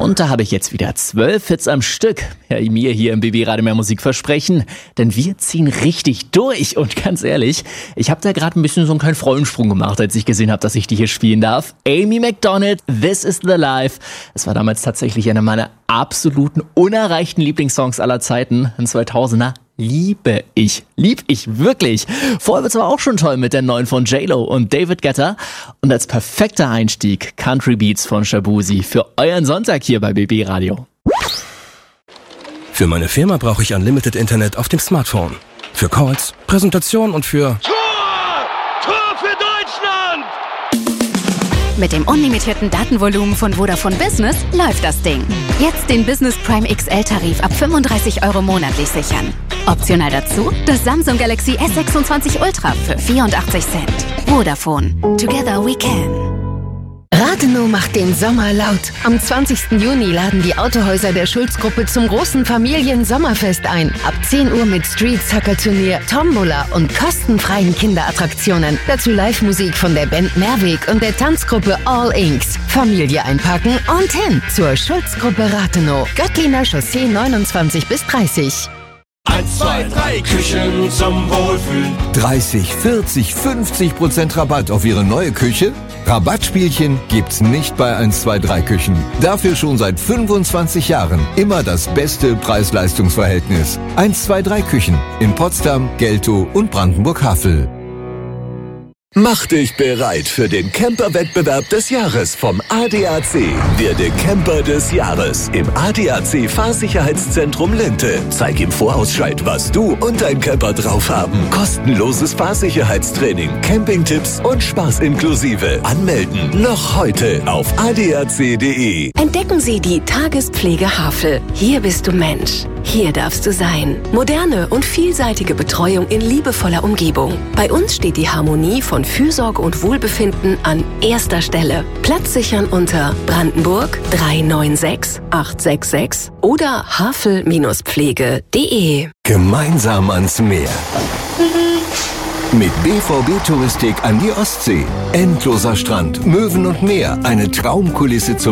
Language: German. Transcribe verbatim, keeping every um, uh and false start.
Und da habe ich jetzt wieder zwölf Hits am Stück, ja, mir hier im B B Radio Mehr Musik versprechen. Denn wir ziehen richtig durch. Und ganz ehrlich, ich habe da gerade ein bisschen so einen kleinen Freudensprung gemacht, als ich gesehen habe, dass ich die hier spielen darf. Amy Macdonald, This is the Life. Es war damals tatsächlich einer meiner absoluten, unerreichten Lieblingssongs aller Zeiten. In zweitausender. Liebe ich. Lieb ich wirklich. Vorher wird's aber auch schon toll mit der neuen von J Lo und David Guetta. Und als perfekter Einstieg Country Beats von Shaboozey für euren Sonntag hier bei B B Radio. Für meine Firma brauche ich Unlimited Internet auf dem Smartphone. Für Calls, Präsentation und für... Tor! Tor für Deutschland! Mit dem unlimitierten Datenvolumen von Vodafone Business läuft das Ding. Jetzt den Business Prime X L-Tarif ab fünfunddreißig Euro monatlich sichern. Optional dazu das Samsung Galaxy S sechsundzwanzig Ultra für vierundachtzig Cent. Vodafone. Together we can. Rathenow macht den Sommer laut. Am zwanzigsten Juni laden die Autohäuser der Schulz-Gruppe zum großen Familien-Sommerfest ein. Ab zehn Uhr mit Street-Sucker-Turnier, Tombola und kostenfreien Kinderattraktionen. Dazu Live-Musik von der Band Mehrweg und der Tanzgruppe All Inks. Familie einpacken und hin zur Schulz-Gruppe Rathenow. Göttliner Chaussee neunundzwanzig bis dreißig. Eins, zwei, drei, Küchen zum Wohlfühlen. dreißig, vierzig, fünfzig Prozent Rabatt auf Ihre neue Küche? Rabattspielchen gibt's nicht bei eins, zwei, drei Küchen. Dafür schon seit fünfundzwanzig Jahren immer das beste Preis-Leistungs-Verhältnis. eins, zwei, drei Küchen in Potsdam, Geltow und Brandenburg-Havel. Mach dich bereit für den Camper-Wettbewerb des Jahres vom A D A C. Werde Camper des Jahres im A D A C Fahrsicherheitszentrum Linte. Zeig im Vorausscheid, was du und dein Camper drauf haben. Kostenloses Fahrsicherheitstraining, Campingtipps und Spaß inklusive. Anmelden noch heute auf a d a c punkt d e. Entdecken Sie die Tagespflege Havel. Hier bist du Mensch. Hier darfst du sein. Moderne und vielseitige Betreuung in liebevoller Umgebung. Bei uns steht die Harmonie von Fürsorge und Wohlbefinden an erster Stelle. Platz sichern unter Brandenburg drei neun sechs acht sechs sechs oder havel Pflege punkt d e. Gemeinsam ans Meer. Mit B V B Touristik an die Ostsee. Endloser Strand, Möwen und Meer. Eine Traumkulisse zum